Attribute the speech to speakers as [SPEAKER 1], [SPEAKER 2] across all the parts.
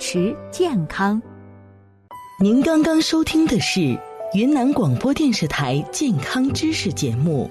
[SPEAKER 1] 持健康。
[SPEAKER 2] 您刚刚收听的是云南广播电视台健康知识节目。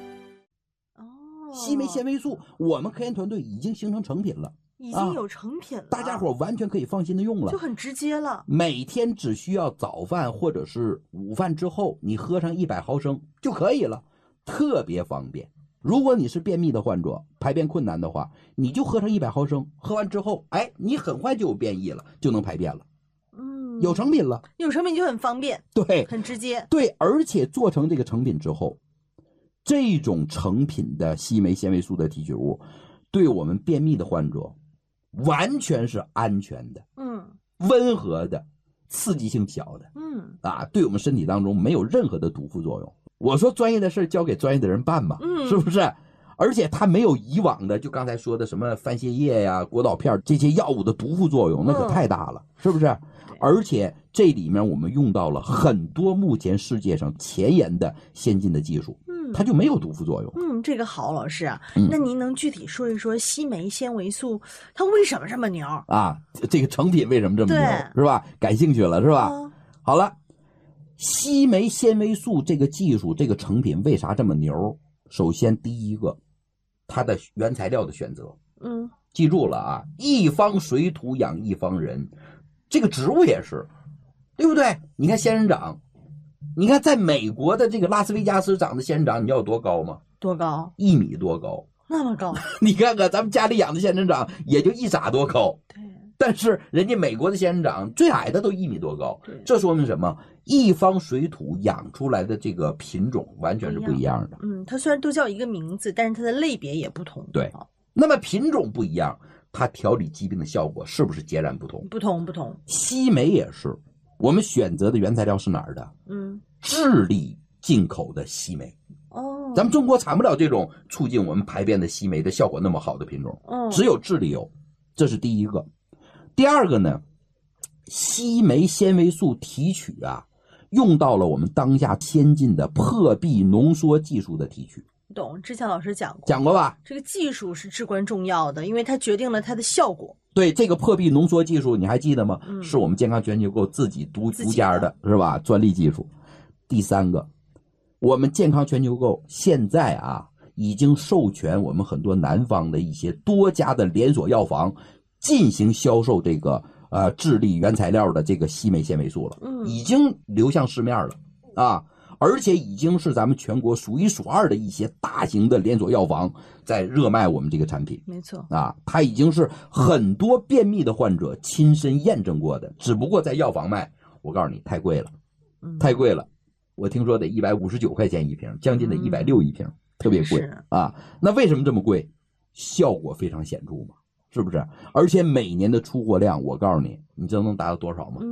[SPEAKER 3] 硒酶纤维素我们科研团队已经形成成品了，
[SPEAKER 4] 已经有成品了，
[SPEAKER 3] 大家伙完全可以放心的用了，
[SPEAKER 4] 就很直接了。
[SPEAKER 3] 每天只需要早饭或者是午饭之后，你喝上100毫升就可以了，特别方便。如果你是便秘的患者，排便困难的话，你就喝上100毫升，喝完之后，你很快就有便意了，就能排便了。有成品了，
[SPEAKER 4] 有成品就很方便，
[SPEAKER 3] 对，
[SPEAKER 4] 很直接，
[SPEAKER 3] 对，而且做成这个成品之后，这种成品的硒酶纤维素的提取物，对我们便秘的患者完全是安全的，温和的，刺激性小的，对我们身体当中没有任何的毒副作用。我说专业的事交给专业的人办嘛，是不是？而且它没有以往的就刚才说的什么番泻叶呀、果导片这些药物的毒副作用，那可太大了，是不是？而且这里面我们用到了很多目前世界上前沿的先进的技术，它就没有毒副作用。
[SPEAKER 4] 这个好，老师啊，那您能具体说一说硒酶纤维素它为什么这么牛
[SPEAKER 3] 啊？这个成品为什么这么牛，是吧？感兴趣了，是吧？好了，硒酶纤维素这个技术，这个成品为啥这么牛？首先第一个，它的原材料的选择，记住了啊，一方水土养一方人。这个植物也是，对不对？你看仙人掌，你看在美国的这个拉斯维加斯长的仙人掌，你知道有多高吗？
[SPEAKER 4] 多高
[SPEAKER 3] ？1米多高，
[SPEAKER 4] 那么高。
[SPEAKER 3] 你看看咱们家里养的仙人掌也就1拃多高，
[SPEAKER 4] 对。
[SPEAKER 3] 但是人家美国的仙人掌最矮的都1米多高，这说明什么？一方水土养出来的这个品种完全是不一样的。
[SPEAKER 4] 它虽然都叫一个名字，但是它的类别也不同。
[SPEAKER 3] 对，那么品种不一样，它调理疾病的效果是不是截然不同？
[SPEAKER 4] 不同。
[SPEAKER 3] 硒酶也是，我们选择的原材料是哪儿的？智利进口的硒酶。咱们中国产不了这种促进我们排便的硒酶的效果那么好的品种，只有智利有，这是第一个。第二个呢，硒酶纤维素提取用到了我们当下先进的破壁浓缩技术的提取。
[SPEAKER 4] 懂，之前老师讲
[SPEAKER 3] 过吧？
[SPEAKER 4] 这个技术是至关重要的，因为它决定了它的效果。
[SPEAKER 3] 对，这个破壁浓缩技术你还记得吗？是我们健康全球构自己独家的，是吧？专利技术。第三个，我们健康全球构现在已经授权我们很多南方的一些多家的连锁药房进行销售这个智利原材料的这个硒酶纤维素了，已经流向市面了而且已经是咱们全国数一数二的一些大型的连锁药房在热卖我们这个产品。
[SPEAKER 4] 没错
[SPEAKER 3] 它已经是很多便秘的患者亲身验证过的，只不过在药房卖，我告诉你太贵了，太贵了。我听说得159块钱一瓶，将近得160一瓶，特别贵那为什么这么贵？效果非常显著嘛，是不是？而且每年的出货量，我告诉你，你知道能达到多少吗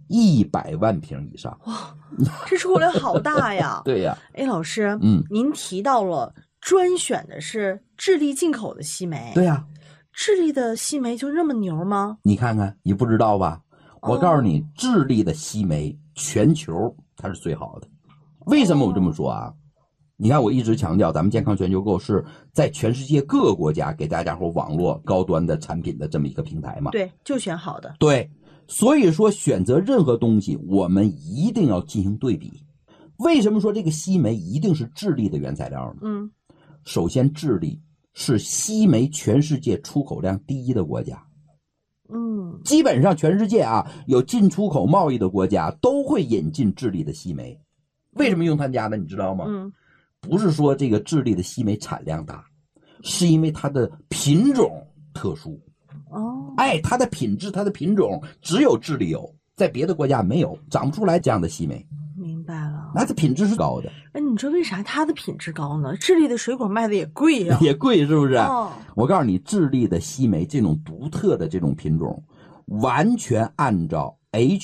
[SPEAKER 3] ？100万瓶以上。
[SPEAKER 4] 哇，这出货量好大呀！
[SPEAKER 3] 对呀。
[SPEAKER 4] 老师，您提到了专选的是智利进口的硒酶。
[SPEAKER 3] 对呀。
[SPEAKER 4] 智利的硒酶就那么牛吗？
[SPEAKER 3] 你看看，你不知道吧？我告诉你，智利的硒酶全球它是最好的。为什么我这么说你看我一直强调咱们健康全球构是在全世界各个国家给大家伙网络高端的产品的这么一个平台嘛。
[SPEAKER 4] 对，就选好的。
[SPEAKER 3] 对，所以说选择任何东西我们一定要进行对比。为什么说这个硒酶一定是智利的原材料呢？首先智利是硒酶全世界出口量第一的国家。基本上全世界有进出口贸易的国家都会引进智利的硒酶。为什么用他家呢？你知道吗？不是说这个智利的硒酶产量大，是因为它的品种特殊。它的品质，它的品种只有智利有，在别的国家没有，长不出来这样的硒酶。
[SPEAKER 4] 明白了，
[SPEAKER 3] 那它品质是高的。
[SPEAKER 4] 你知道为啥它的品质高呢？智利的水果卖的也贵呀，
[SPEAKER 3] 也贵是不是？我告诉你，智利的硒酶这种独特的这种品种，完全按照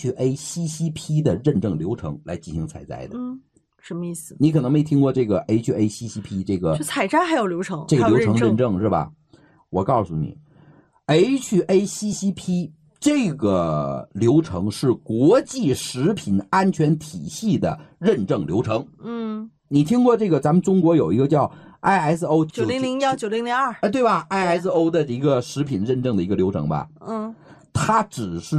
[SPEAKER 3] HACCP 的认证流程来进行采摘的。
[SPEAKER 4] 什么意思？
[SPEAKER 3] 你可能没听过这个 HACCP 这个，
[SPEAKER 4] 就采摘还有流程，
[SPEAKER 3] 这个流程认证是吧？我告诉你 ，HACCP 这个流程是国际食品安全体系的认证流程。你听过这个？咱们中国有一个叫 ISO
[SPEAKER 4] 9001、9002，
[SPEAKER 3] 对吧？ISO 的一个食品认证的一个流程吧。它只是